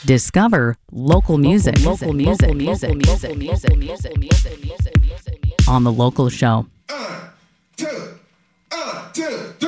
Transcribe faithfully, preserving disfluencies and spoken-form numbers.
Discover local music, local music, local music, music, music, music, music, music, music, music on The Local Show.